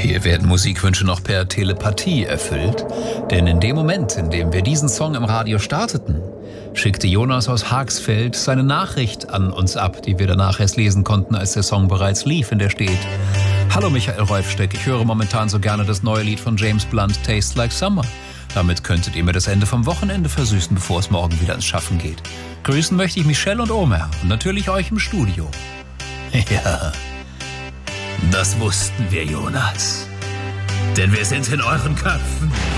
Hier werden Musikwünsche noch per Telepathie erfüllt, denn in dem Moment, in dem wir diesen Song im Radio starteten, schickte Jonas aus Haagsfeld seine Nachricht an uns ab, die wir danach erst lesen konnten, als der Song bereits lief, in der steht: Hallo Michael Reufsteck, ich höre momentan so gerne das neue Lied von James Blunt, Tastes Like Summer. Damit könntet ihr mir das Ende vom Wochenende versüßen, bevor es morgen wieder ins Schaffen geht. Grüßen möchte ich Michelle und Omer und natürlich euch im Studio. Ja, das wussten wir, Jonas. Denn wir sind in euren Köpfen.